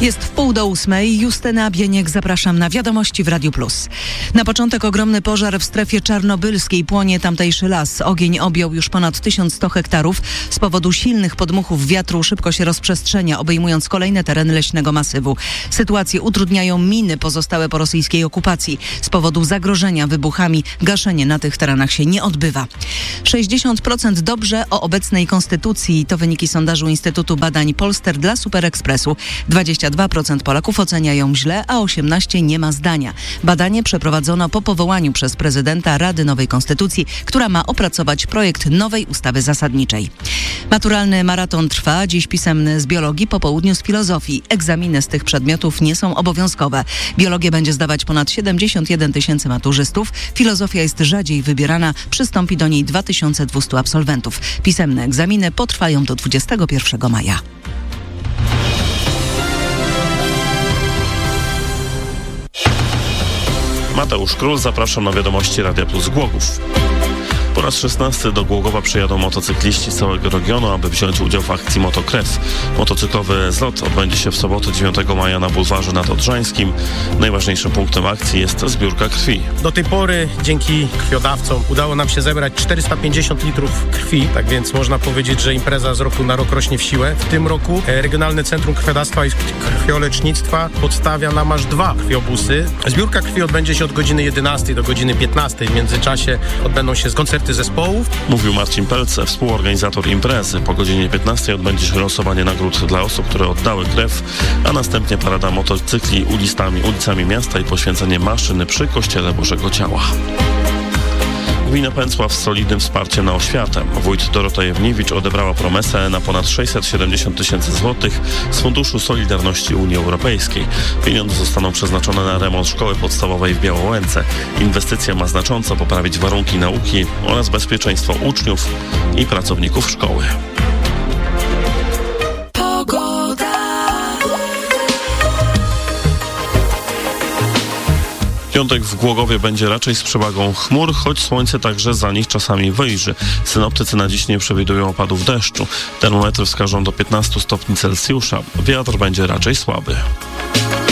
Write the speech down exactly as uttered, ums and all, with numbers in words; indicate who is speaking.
Speaker 1: Jest w pół do ósmej. Justyna Bieniek, zapraszam na Wiadomości w Radiu Plus. Na początek ogromny pożar w strefie czarnobylskiej. Płonie tamtejszy las. Ogień objął już ponad tysiąc sto hektarów. Z powodu silnych podmuchów wiatru szybko się rozprzestrzenia, obejmując kolejne tereny leśnego masywu. Sytuację utrudniają miny pozostałe po rosyjskiej okupacji. Z powodu zagrożenia wybuchami gaszenie na tych terenach się nie odbywa. sześćdziesiąt procent dobrze o obecnej konstytucji. To wyniki sondażu Instytutu Badań Polster dla Superekspresu. dwadzieścia dwa procent Polaków ocenia ją źle, a osiemnaście procent nie ma zdania. Badanie przeprowadzono po powołaniu przez prezydenta Rady Nowej Konstytucji, która ma opracować projekt nowej ustawy zasadniczej. Maturalny maraton trwa. Dziś pisemny z biologii, po południu z filozofii. Egzaminy z tych przedmiotów nie są obowiązkowe. Biologię będzie zdawać ponad siedemdziesiąt jeden tysięcy maturzystów. Filozofia jest rzadziej wybierana. Przystąpi do niej dwa tysiące dwieście absolwentów. Pisemne egzaminy potrwają do dwudziestego pierwszego maja.
Speaker 2: Mateusz Król, zapraszam na Wiadomości Radia Plus Głogów. Po raz szesnasty do Głogowa przyjadą motocykliści z całego regionu, aby wziąć udział w akcji Motokrew. Motocyklowy zlot odbędzie się w sobotę dziewiątego maja na bulwarze nadodrzańskim. Najważniejszym punktem akcji jest zbiórka krwi.
Speaker 3: Do tej pory dzięki krwiodawcom udało nam się zebrać czterysta pięćdziesiąt litrów krwi, tak więc można powiedzieć, że impreza z roku na rok rośnie w siłę. W tym roku Regionalne Centrum Krwiodawstwa i Krwiolecznictwa podstawia nam aż dwa krwiobusy. Zbiórka krwi odbędzie się od godziny jedenastej do godziny piętnastej. W międzyczasie odbędą się koncerty zespołów.
Speaker 2: Mówił Marcin Pelce, współorganizator imprezy. Po godzinie piętnastej odbędzie się losowanie nagród dla osób, które oddały krew, a następnie parada motocykli ulicami, ulicami miasta i poświęcenie maszyny przy Kościele Bożego Ciała. Gmina Pęcław z solidnym wsparciem na oświatę. Wójt Dorota Jewniewicz odebrała promesę na ponad sześćset siedemdziesiąt tysięcy złotych z Funduszu Solidarności Unii Europejskiej. Pieniądze zostaną przeznaczone na remont szkoły podstawowej w Białołęce. Inwestycja ma znacząco poprawić warunki nauki oraz bezpieczeństwo uczniów i pracowników szkoły. Piątek w Głogowie będzie raczej z przewagą chmur, choć słońce także za nich czasami wyjrzy. Synoptycy na dziś nie przewidują opadów deszczu. Termometry wskażą do piętnastu stopni Celsjusza. Wiatr będzie raczej słaby.